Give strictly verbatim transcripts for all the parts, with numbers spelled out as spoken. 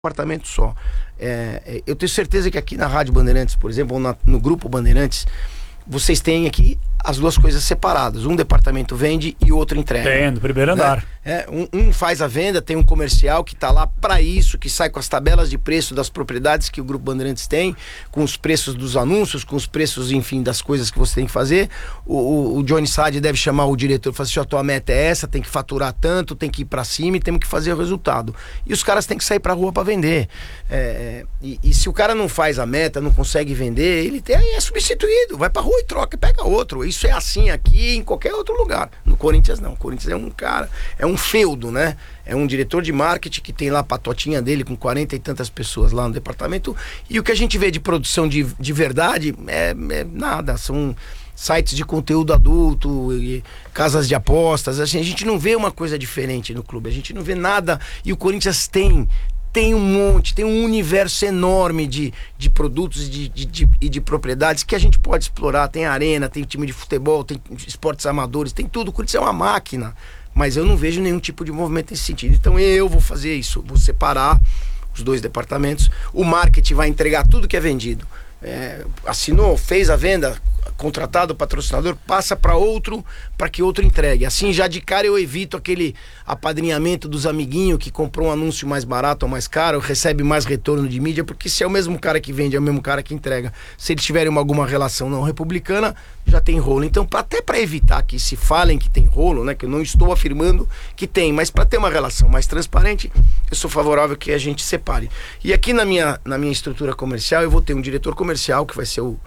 departamento só. É, eu tenho certeza que aqui na Rádio Bandeirantes, por exemplo, ou na, no Grupo Bandeirantes, vocês têm aqui as duas coisas separadas. Um departamento vende e o outro entrega. Tem, no primeiro andar. Né? É, um, um faz a venda, tem um comercial que está lá para isso, que sai com as tabelas de preço das propriedades que o Grupo Bandeirantes tem, com os preços dos anúncios, com os preços, enfim, das coisas que você tem que fazer. O, o, o Johnny Saad deve chamar o diretor e falar assim: a tua meta é essa, tem que faturar tanto, tem que ir para cima e temos que fazer o resultado. E os caras têm que sair para a rua para vender. É, e, e se o cara não faz a meta, não consegue vender, ele tem, é substituído, vai para a rua e troca e pega outro. Isso é assim aqui em qualquer outro lugar. No Corinthians não. O Corinthians é um cara, é um feudo, né? É um diretor de marketing que tem lá a patotinha dele com quarenta e tantas pessoas lá no departamento, e o que a gente vê de produção de, de verdade é, é nada, são sites de conteúdo adulto, e casas de apostas. Assim, a gente não vê uma coisa diferente no clube, a gente não vê nada, e o Corinthians tem tem um monte, tem um universo enorme de, de produtos e de, de, de, de, de propriedades que a gente pode explorar. Tem arena, tem time de futebol, tem esportes amadores, tem tudo. O Corinthians é uma máquina, mas eu não vejo nenhum tipo de movimento nesse sentido. Então eu vou fazer isso, vou separar os dois departamentos. O marketing vai entregar tudo que é vendido. É, assinou, fez a venda, contratado o patrocinador, passa para outro, para que outro entregue. Assim, já de cara eu evito aquele apadrinhamento dos amiguinhos que comprou um anúncio mais barato ou mais caro, recebe mais retorno de mídia, porque se é o mesmo cara que vende, é o mesmo cara que entrega. Se eles tiverem uma, alguma relação não republicana, já tem rolo. Então, pra, até para evitar que se falem que tem rolo, né, que eu não estou afirmando que tem, mas para ter uma relação mais transparente, eu sou favorável que a gente separe. E aqui na minha, na minha estrutura comercial, eu vou ter um diretor comercial, que vai ser o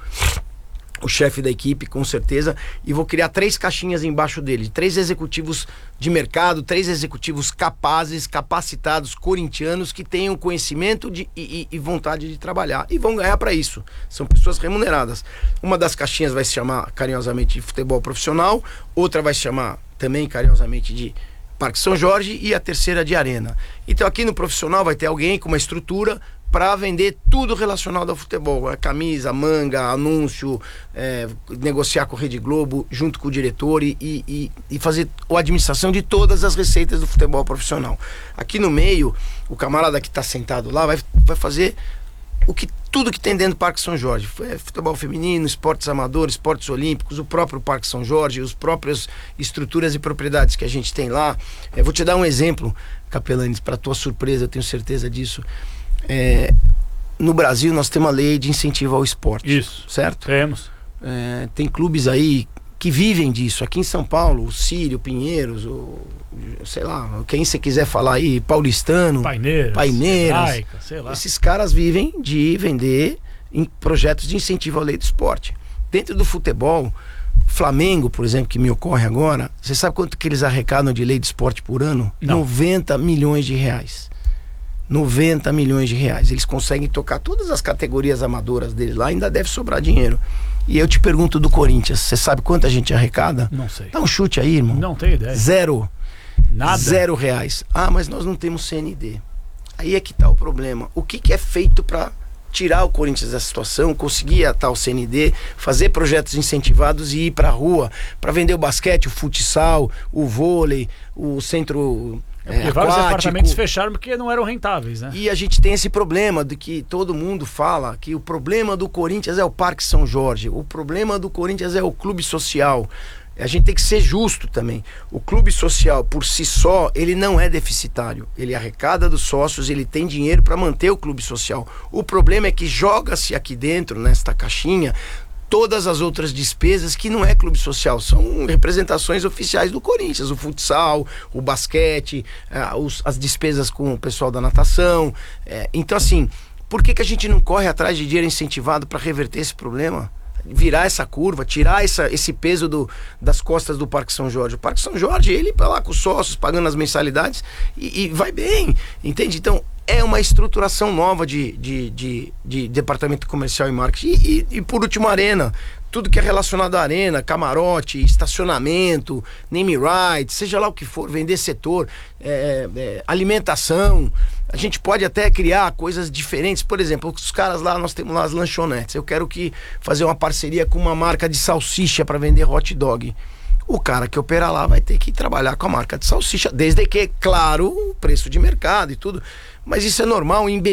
o chefe da equipe, com certeza, e vou criar três caixinhas embaixo dele, três executivos de mercado, três executivos capazes, capacitados, corintianos, que tenham conhecimento de, e, e vontade de trabalhar, e vão ganhar para isso. São pessoas remuneradas. Uma das caixinhas vai se chamar carinhosamente de futebol profissional, outra vai se chamar também carinhosamente de Parque São Jorge, e a terceira de arena. Então aqui no profissional vai ter alguém com uma estrutura para vender tudo relacionado ao futebol, a camisa, manga, anúncio, é, negociar com a Rede Globo junto com o diretor e, e, e fazer a administração de todas as receitas do futebol profissional. Aqui no meio, o camarada que está sentado lá vai, vai fazer o que, tudo que tem dentro do Parque São Jorge. Futebol feminino, esportes amadores, esportes olímpicos, o próprio Parque São Jorge, as próprias estruturas e propriedades que a gente tem lá. Eu vou te dar um exemplo, Capelanes, para tua surpresa, eu tenho certeza disso. É, no Brasil nós temos uma lei de incentivo ao esporte. Isso, certo? Temos. É, tem clubes aí que vivem disso. Aqui em São Paulo, o Sírio, Pinheiros, o, sei lá, quem você quiser falar aí, Paulistano, Paineiras, Paineiras Hebraica, sei lá. Esses caras vivem de vender em projetos de incentivo à lei do esporte. Dentro do futebol, Flamengo, por exemplo, que me ocorre agora, você sabe quanto que eles arrecadam de lei de esporte por ano? Não. noventa milhões de reais. noventa milhões de reais. Eles conseguem tocar todas as categorias amadoras deles lá, ainda deve sobrar dinheiro. E eu te pergunto do Corinthians, você sabe quanto a gente arrecada? Não sei. Dá um chute aí, irmão. Não tenho ideia. Zero. Nada. Zero reais. Ah, mas nós não temos C N D. Aí é que tá o problema. O que, que é feito para tirar o Corinthians da situação, conseguir atar o C N D, fazer projetos incentivados e ir pra rua, para vender o basquete, o futsal, o vôlei, o centro... É, vários departamentos fecharam porque não eram rentáveis, né? E a gente tem esse problema de que todo mundo fala que o problema do Corinthians é o Parque São Jorge, o problema do Corinthians é o clube social. A gente tem que ser justo também. O clube social, por si só, ele não é deficitário. Ele arrecada dos sócios, ele tem dinheiro para manter o clube social. O problema é que joga-se aqui dentro, nesta caixinha, todas as outras despesas que não é clube social, são representações oficiais do Corinthians, o futsal, o basquete, ah, os, as despesas com o pessoal da natação. É, então assim, por que, que a gente não corre atrás de dinheiro incentivado para reverter esse problema? Virar essa curva, tirar essa, esse peso do, das costas do Parque São Jorge. O Parque São Jorge, ele vai lá com os sócios, pagando as mensalidades e, e vai bem, entende? Então é uma estruturação nova de, de, de, de departamento comercial e marketing. E, e, e por último, arena. Tudo que é relacionado à arena, camarote, estacionamento, name rights, seja lá o que for, vender setor, é, é, alimentação. A gente pode até criar coisas diferentes. Por exemplo, os caras lá, nós temos lá as lanchonetes. Eu quero que fazer uma parceria com uma marca de salsicha para vender hot dog. o cara que opera lá vai ter que trabalhar com a marca de salsicha, desde que, claro, o preço de mercado e tudo. Mas isso é normal em